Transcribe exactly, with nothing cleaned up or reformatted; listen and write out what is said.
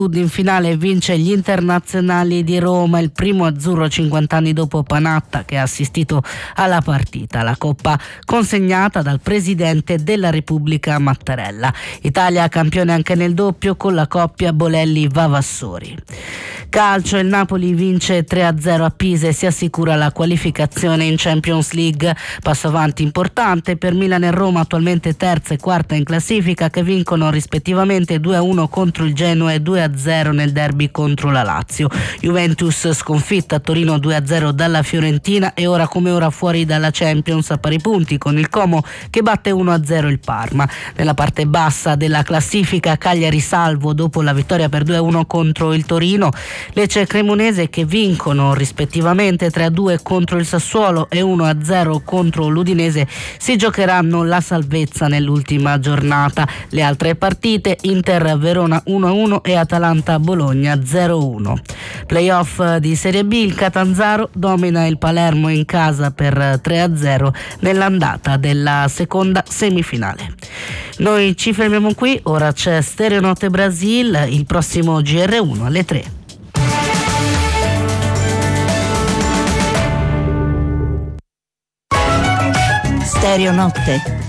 In finale vince gli internazionali di Roma, il primo azzurro cinquanta anni dopo Panatta che ha assistito alla partita. La coppa consegnata dal presidente della Repubblica Mattarella. Italia campione anche nel doppio con la coppia Bolelli-Vavassori. Calcio, il Napoli vince tre a zero a Pisa e si assicura la qualificazione in Champions League. Passo avanti importante per Milan e Roma, attualmente terza e quarta in classifica, che vincono rispettivamente due a uno contro il Genoa e due a zero nel derby contro la Lazio. Juventus sconfitta a Torino due a zero dalla Fiorentina e ora come ora fuori dalla Champions a pari punti con il Como che batte uno a zero il Parma. Nella parte bassa della classifica Cagliari salvo dopo la vittoria per due a uno contro il Torino. Lecce e Cremonese che vincono rispettivamente tre a due contro il Sassuolo e uno a zero contro l'Udinese si giocheranno la salvezza nell'ultima giornata. Le altre partite: Inter Verona uno a uno e Atalanta Bologna zero a uno. Playoff di Serie B, il Catanzaro domina il Palermo in casa per tre a zero nell'andata della seconda semifinale. Noi ci fermiamo qui, ora c'è Stereonotte Brasil, il prossimo G R uno alle tre. Stereonotte.